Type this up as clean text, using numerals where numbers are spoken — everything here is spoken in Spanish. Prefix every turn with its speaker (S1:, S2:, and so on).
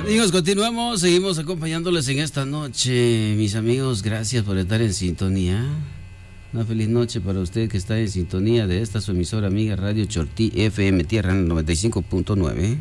S1: Amigos, continuamos, seguimos acompañándoles en esta noche. Mis amigos, gracias por estar en sintonía. Una feliz noche para usted que está en sintonía de esta su emisora amiga Radio Chortí FM Tierra en el 95.9.